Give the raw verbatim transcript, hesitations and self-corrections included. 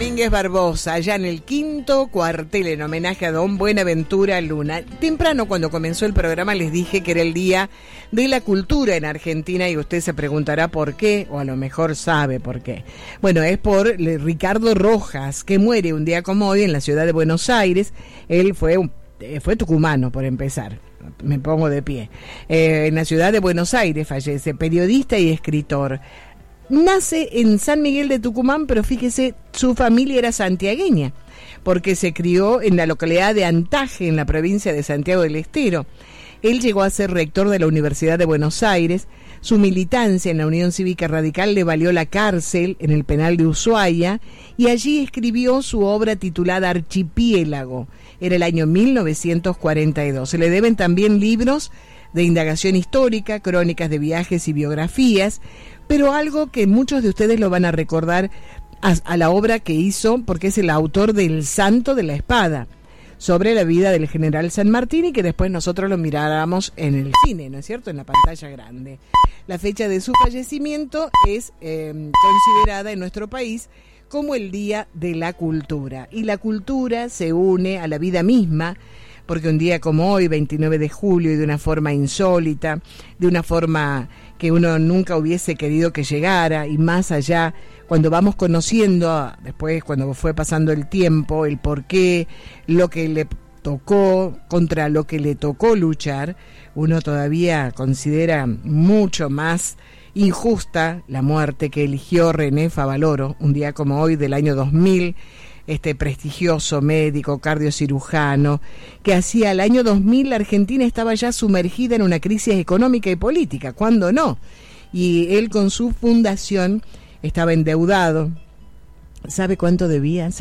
Domínguez Barbosa, allá en el quinto cuartel, en homenaje a don Buenaventura Luna. Temprano, cuando comenzó el programa, les dije que era el Día de la Cultura en Argentina, y usted se preguntará por qué, o a lo mejor sabe por qué. Bueno, es por Ricardo Rojas, que muere un día como hoy en la ciudad de Buenos Aires. Él fue, un, fue tucumano, por empezar. Me pongo de pie. Eh, en la ciudad de Buenos Aires fallece, periodista y escritor. Nace en San Miguel de Tucumán, pero fíjese, su familia era santiagueña, porque se crió en la localidad de Antaje, en la provincia de Santiago del Estero. Él llegó a ser rector de la Universidad de Buenos Aires. Su militancia en la Unión Cívica Radical le valió la cárcel en el penal de Ushuaia, y allí escribió su obra titulada Archipiélago. Era el año mil novecientos cuarenta y dos. Se le deben también libros de indagación histórica, crónicas de viajes y biografías, pero algo que muchos de ustedes lo van a recordar a, a la obra que hizo, porque es el autor del Santo de la Espada, sobre la vida del general San Martín, y que después nosotros lo miráramos en el cine, ¿no es cierto?, en la pantalla grande. La fecha de su fallecimiento es eh, considerada en nuestro país como el Día de la Cultura, y la cultura se une a la vida misma, porque un día como hoy, veintinueve de julio, y de una forma insólita, de una forma que uno nunca hubiese querido que llegara, y más allá, cuando vamos conociendo, después cuando fue pasando el tiempo, el por qué, lo que le tocó, contra lo que le tocó luchar, uno todavía considera mucho más injusta la muerte que eligió René Favaloro, un día como hoy del año dos mil, este prestigioso médico cardiocirujano, que hacía el año dos mil la Argentina estaba ya sumergida en una crisis económica y política, ¿cuándo no? Y él con su fundación estaba endeudado. ¿Sabe cuánto debía?